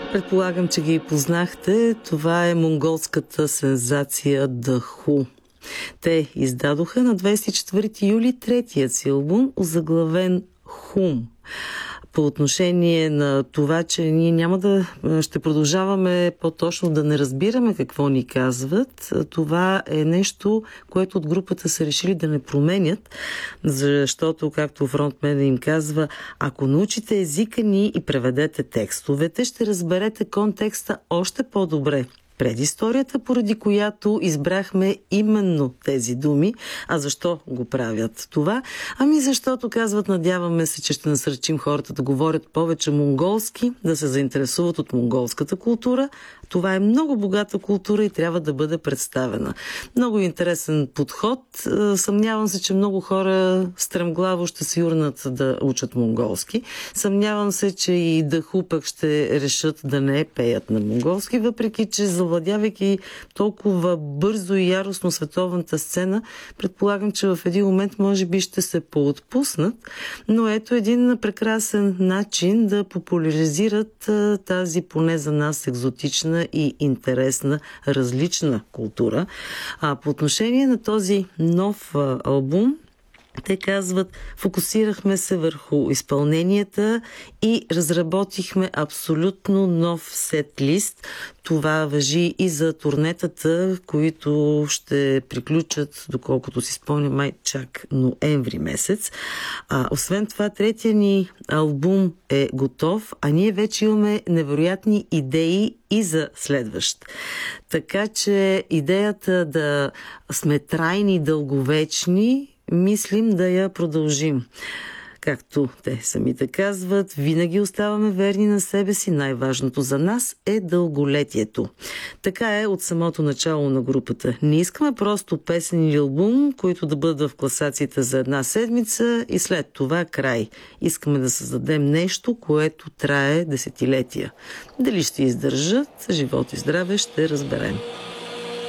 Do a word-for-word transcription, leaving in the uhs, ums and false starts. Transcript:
Предполагам, че ги познахте. Това е монголската сензация The Who. Те издадоха на двадесет и четвърти юли третият си албум, озаглавен Hum. По отношение на това, че ние няма да ще продължаваме по-точно да не разбираме какво ни казват, това е нещо, което от групата са решили да не променят, защото, както фронтмен им казва, ако научите езика ни и преведете текстовете, ще разберете контекста още по-добре. Предисторията, поради която избрахме именно тези думи. А защо го правят това? Ами защото, казват, надяваме се, че ще насърчим хората да говорят повече монголски, да се заинтересуват от монголската култура. Това е много богата култура и трябва да бъде представена. Много интересен подход. Съмнявам се, че много хора стремглаво ще се юрнат да учат монголски. Съмнявам се, че и The Who пък ще решат да не пеят на монголски, въпреки че завладявайки толкова бързо и яростно световната сцена, предполагам, че в един момент може би ще се поотпуснат, но ето един прекрасен начин да популяризират тази поне за нас екзотична и интересна, различна култура. А по отношение на този нов албум, те казват, фокусирахме се върху изпълненията и разработихме абсолютно нов сет-лист. Това важи и за турнетата, които ще приключат, доколкото си спомня, май чак ноември месец. А, освен това, третия ни албум е готов, а ние вече имаме невероятни идеи и за следващ. Така че идеята да сме трайни, дълговечни, мислим да я продължим. Както те самите казват, винаги оставаме верни на себе си. Най-важното за нас е дълголетието. Така е от самото начало на групата. Не искаме просто песен или албум, които да бъдат в класациите за една седмица и след това край. Искаме да създадем нещо, което трае десетилетия. Дали ще издържат, живот и здраве, ще разберем.